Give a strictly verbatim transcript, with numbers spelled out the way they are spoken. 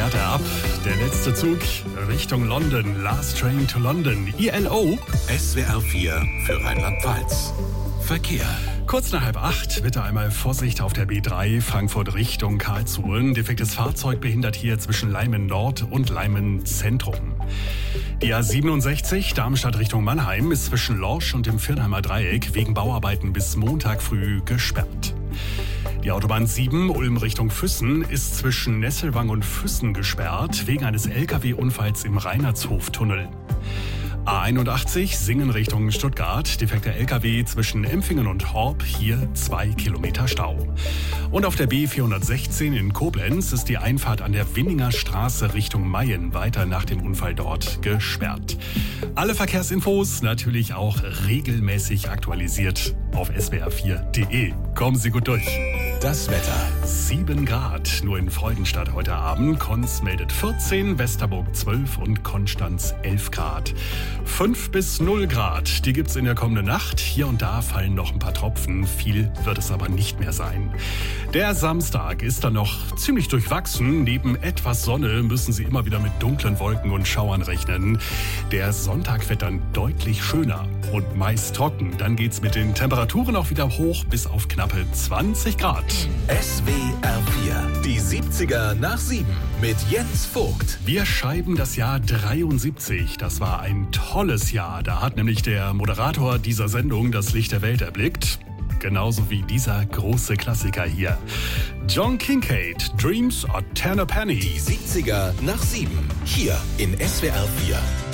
fährt er ab. Der letzte Zug Richtung London. Last Train to London. I L O. S W R vier für Rheinland-Pfalz. Verkehr. Kurz nach halb acht, bitte einmal Vorsicht auf der B drei, Frankfurt Richtung Karlsruhe. Ein defektes Fahrzeug behindert hier zwischen Leimen Nord und Leimen Zentrum. Die A siebenundsechzig, Darmstadt Richtung Mannheim, ist zwischen Lorsch und dem Viernheimer Dreieck wegen Bauarbeiten bis Montag früh gesperrt. Die Autobahn sieben, Ulm Richtung Füssen, ist zwischen Nesselwang und Füssen gesperrt, wegen eines L K W-Unfalls im Reinertshoftunnel. A einundachtzig, Singen Richtung Stuttgart, defekter L K W zwischen Empfingen und Horb, hier zwei Kilometer Stau. Und auf der B vierhundertsechzehn in Koblenz ist die Einfahrt an der Winninger Straße Richtung Mayen weiter nach dem Unfall dort gesperrt. Alle Verkehrsinfos natürlich auch regelmäßig aktualisiert auf S W R vier punkt de. Kommen Sie gut durch. Das Wetter. sieben Grad nur in Freudenstadt heute Abend. Konz meldet vierzehn, Westerburg zwölf und Konstanz elf Grad. fünf bis null Grad, die gibt's in der kommenden Nacht. Hier und da fallen noch ein paar Tropfen. Viel wird es aber nicht mehr sein. Der Samstag ist dann noch ziemlich durchwachsen. Neben etwas Sonne müssen Sie immer wieder mit dunklen Wolken und Schauern rechnen. Der Sonntag wird dann deutlich schöner und meist trocken. Dann geht's mit den Temperaturen auch wieder hoch bis auf knappe zwanzig Grad. S W R vier, die siebziger nach sieben mit Jens Vogt. Wir schreiben das Jahr dreiundsiebzig. Das war ein tolles Jahr. Da hat nämlich der Moderator dieser Sendung das Licht der Welt erblickt. Genauso wie dieser große Klassiker hier. John Kincaid, Dreams of Ten a Penny. Die siebziger nach sieben, hier in S W R vier.